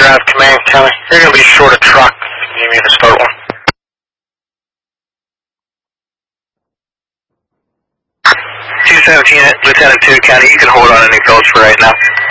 Drive, Command, County. You're going to be short a truck. You need to start one. 217, Lieutenant 2, County. You can hold on any codes for right now.